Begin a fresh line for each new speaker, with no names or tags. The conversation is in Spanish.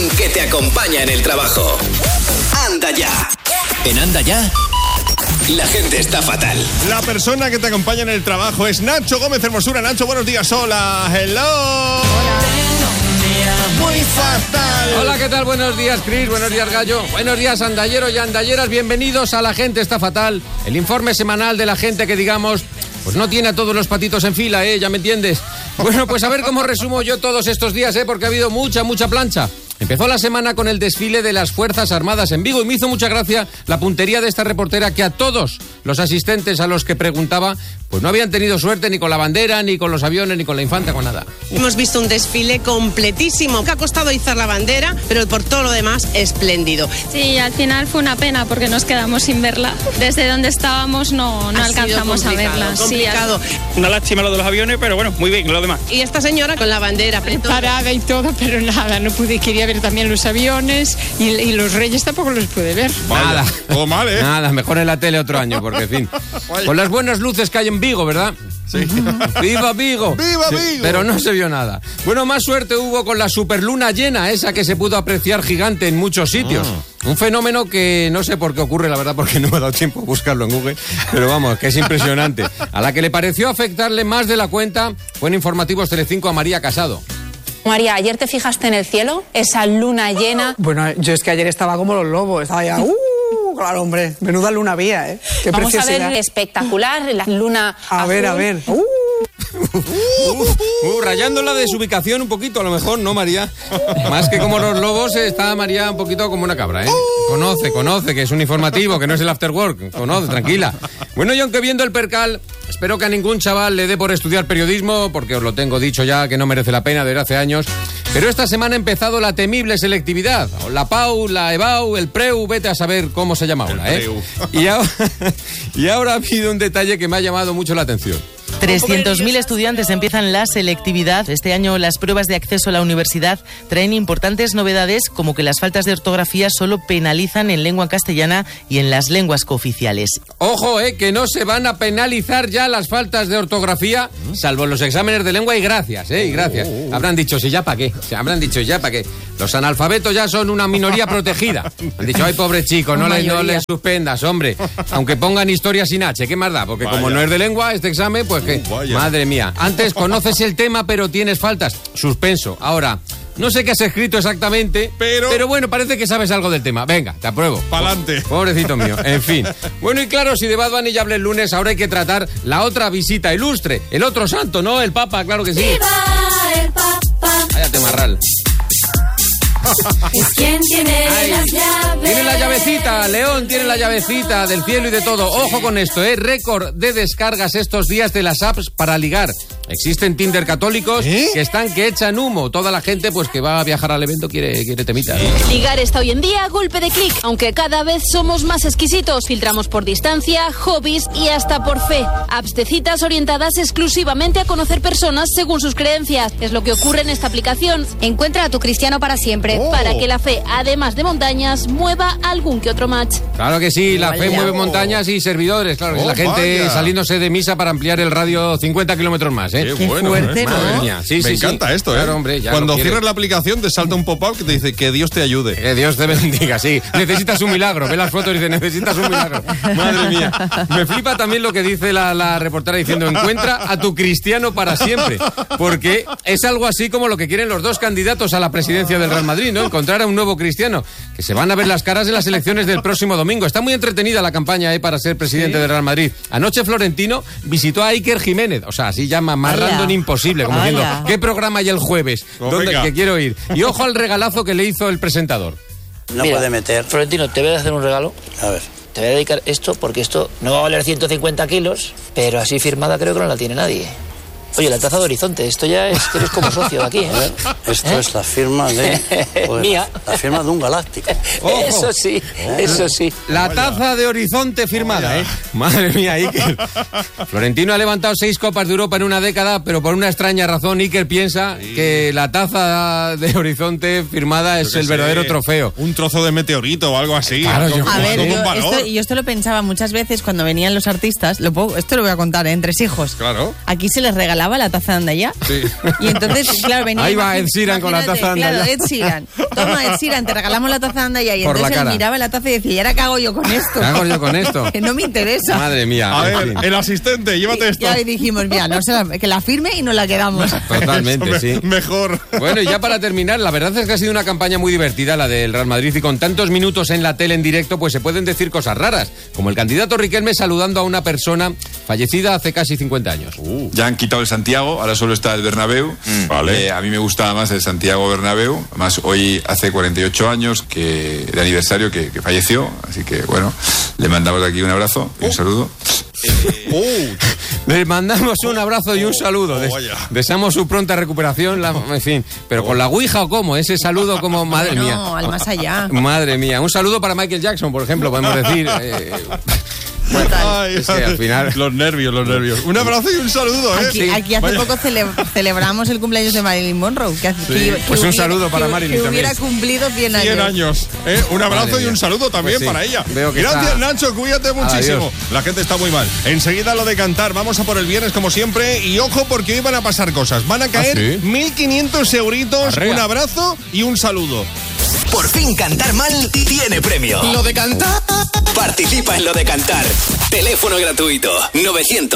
magazine que te acompaña en el trabajo. Anda ya. En Anda ya, la gente está fatal.
La persona que te acompaña en el trabajo es Nacho Gómez Hermosura. Nacho, buenos días. Hola, hello. Hola. Muy fatal.
Hola, ¿qué tal? Buenos días, Chris. Buenos días, Gallo. Buenos días, andalleros y andalleras. Bienvenidos a La Gente Está Fatal, el informe semanal de la gente que, digamos, pues no tiene a todos los patitos en fila, ¿eh? ¿Ya me entiendes? Bueno, pues a ver cómo resumo yo todos estos días, porque ha habido mucha plancha. Empezó la semana con el desfile de las Fuerzas Armadas en Vigo y me hizo mucha gracia la puntería de esta reportera, que a todos los asistentes a los que preguntaba, pues no habían tenido suerte ni con la bandera, ni con los aviones, ni con la infanta, con nada.
Hemos visto un desfile completísimo, que ha costado izar la bandera, pero por todo lo demás, espléndido.
Sí, al final fue una pena porque nos quedamos sin verla. Desde donde estábamos no alcanzamos a verla.
Complicado.
Sí,
una lástima lo de los aviones, pero bueno, muy bien, lo demás.
Y esta señora con la bandera
parada y todo, pero nada, no pude, quería ver también los aviones y los reyes tampoco los pude ver.
Nada.
Todo mal, ¿eh?
Nada, mejor en la tele otro año, porque en fin. Con las buenas luces que hay en Vigo, ¿verdad?
Sí.
¡Viva Vigo!
¡Viva Vigo!
Sí, pero no se vio nada. Bueno, más suerte hubo con la superluna llena, esa que se pudo apreciar gigante en muchos sitios. Un fenómeno que no sé por qué ocurre, la verdad, porque no me ha dado tiempo a buscarlo en Google, pero vamos, que es impresionante. A la que le pareció afectarle más de la cuenta fue en Informativos Telecinco a María Casado.
María, ¿ayer te fijaste en el cielo? Esa luna llena.
Bueno, yo es que ayer estaba como los lobos, estaba ya... claro, hombre, menuda luna había, ¿eh? Qué
Vamos
preciosidad.
a ver, espectacular, la luna
A
azul.
ver.
Rayando la desubicación un poquito, a lo mejor, ¿no, María? Más que como los lobos, está María un poquito como una cabra, ¿eh? Conoce, que es un informativo, que no es el after work. Conoce, tranquila. Bueno, y aunque viendo el percal, espero que a ningún chaval le dé por estudiar periodismo, porque os lo tengo dicho ya, que no merece la pena, desde hace años. Pero esta semana ha empezado la temible selectividad. La PAU, la EBAU, el PREU, vete a saber cómo se llama ahora, ¿eh? Y ahora ha habido un detalle que me ha llamado mucho la atención.
300.000 estudiantes empiezan la selectividad. Este año las pruebas de acceso a la universidad traen importantes novedades, como que las faltas de ortografía solo penalizan en lengua castellana y en las lenguas cooficiales.
Ojo, que no se van a penalizar ya las faltas de ortografía, salvo en los exámenes de lengua, y gracias, y gracias. Habrán dicho, ¿sí ya para qué? Los analfabetos ya son una minoría protegida. Han dicho, ay, pobre chico, no le suspendas, hombre. Aunque pongan historia sin H, ¿qué más da? Porque como no es de lengua, este examen, pues que... Madre mía. Antes conoces el tema, pero tienes faltas. Suspenso. Ahora, no sé qué has escrito exactamente, pero bueno, parece que sabes algo del tema. Venga, te apruebo.
Pa'lante.
Pobrecito mío. En fin. Bueno, y claro, si de Bad Bunny ya hablé el lunes, ahora hay que tratar la otra visita ilustre. El otro santo, ¿no? El Papa, claro que sí.
¡Viva el Papa!
Cállate, marral.
Es quien tiene las llaves.
Tiene la llavecita, León tiene la llavecita del cielo y de todo. Ojo con esto, récord de descargas estos días de las apps para ligar. Existen Tinder católicos que están que echan humo. Toda la gente pues que va a viajar al evento quiere temita.
Ligar está hoy en día a golpe de clic, aunque cada vez somos más exquisitos. Filtramos por distancia, hobbies y hasta por fe. Apps de citas orientadas exclusivamente a conocer personas según sus creencias. Es lo que ocurre en esta aplicación.
Encuentra a tu cristiano para siempre.
Para que la fe, además de montañas, mueva algún que otro match.
Claro que sí, la fe mueve montañas y servidores. Claro que es la gente saliéndose de misa para ampliar el radio 50 kilómetros más,
Qué bueno,
fuerte,
Madre mía. Sí,
Me encanta esto,
Claro, hombre, ya
cuando
lo
cierras la aplicación te salta un pop-up que te dice que Dios te ayude.
Que Dios te bendiga, sí. Necesitas un milagro. Ve las fotos y dice, necesitas un milagro. Madre mía. Me flipa también lo que dice la reportera diciendo, encuentra a tu cristiano para siempre. Porque es algo así como lo que quieren los dos candidatos a la presidencia del Real Madrid, ¿no? Encontrar a un nuevo cristiano. Que se van a ver las caras en las elecciones del próximo domingo. Está muy entretenida la campaña para ser presidente del Real Madrid. Anoche Florentino visitó a Iker Jiménez. O sea, así llama más random imposible. Como diciendo, ¿qué programa hay el jueves? ¿Dónde que quiero ir? Y ojo al regalazo que le hizo el presentador.
No puede meter.
Florentino, te voy a hacer un regalo.
A ver.
Te voy a dedicar esto porque esto no va a valer 150 kilos, pero así firmada creo que no la tiene nadie. Oye, la taza de Horizonte, esto ya es que eres como socio de aquí, ¿eh?
A ver, esto es la firma de... Pues,
mía.
La firma de un galáctico.
Ojo.
Eso sí.
La taza de Horizonte firmada, ¿eh? Madre mía, Iker. Florentino ha levantado 6 Copas de Europa en una década, pero por una extraña razón Iker piensa que la taza de Horizonte firmada es el verdadero trofeo.
Un trozo de meteorito o algo así.
Claro,
a
ver, yo esto lo pensaba muchas veces cuando venían los artistas. Esto lo voy a contar, entre hijos.
Claro.
Aquí se les regala
regalaba la taza de Anda Ya.
Sí.
Y entonces, claro, venía...
Ahí va Ed Sheeran con la taza de Anda
Claro,
Ya.
Ed Sheeran. Toma, Ed Sheeran, te regalamos la taza de Anda Ya. Y
Por la
entonces él
cara.
miraba la taza y decía, ¿y ahora qué hago yo con esto?
¿Qué hago yo con esto?
Que no me interesa.
Madre mía.
A
en
ver,
fin.
el asistente, llévate esto.
Ya, y dijimos, mira, que la firme y nos la quedamos.
Totalmente, sí.
Mejor.
Bueno, y ya para terminar, la verdad es que ha sido una campaña muy divertida la del Real Madrid, y con tantos minutos en la tele en directo, pues se pueden decir cosas raras, como el candidato Riquelme saludando a una persona fallecida hace casi 50 años.
Ya han quitado el Santiago, ahora solo está el Bernabéu.
Vale.
A mí me gustaba más el Santiago Bernabéu. Además, hoy hace 48 años de aniversario que falleció. Así que, bueno, le mandamos aquí un abrazo y un saludo.
Le mandamos un abrazo y un saludo. Deseamos su pronta recuperación, en fin. Pero con la ouija o cómo, ese saludo como, madre mía.
No, al más allá.
Madre mía. Un saludo para Michael Jackson, por ejemplo, podemos decir.
Ay,
es que al final...
Los nervios. Un abrazo y un saludo, ¿eh?
Aquí hace poco celebramos el cumpleaños de Marilyn Monroe.
Pues un saludo para Marilyn
que
también.
hubiera cumplido 100 años.
100 años. Un abrazo y un saludo también
Pues sí,
para ella.
veo que
Gracias,
está...
Nacho, cuídate muchísimo.
Adiós.
La gente está muy mal. Enseguida lo de cantar. Vamos a por el viernes como siempre. Y ojo, porque hoy van a pasar cosas. Van a caer
¿sí?
1.500 euritos.
Arrea.
Un abrazo y un saludo.
Por fin cantar mal tiene premio. Lo de cantar. Participa en Lo de Cantar. Teléfono gratuito 900